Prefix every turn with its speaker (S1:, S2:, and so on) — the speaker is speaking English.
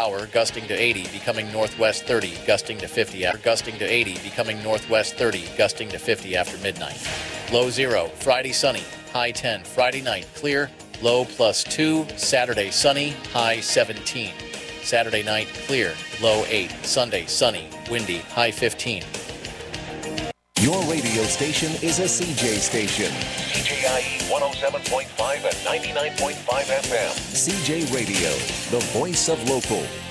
S1: hour, gusting to 80, becoming northwest 30, gusting to 50 after gusting to 80, becoming northwest 30, gusting to 50 after midnight. Low 0, Friday sunny, high 10. Friday night clear, low +2. Saturday sunny, high 17. Saturday night clear, low 8. Sunday sunny, windy, high 15.
S2: Your radio station is a CJ station.
S3: CJIE 107.5 and 99.5 FM.
S2: CJ Radio, the voice of local.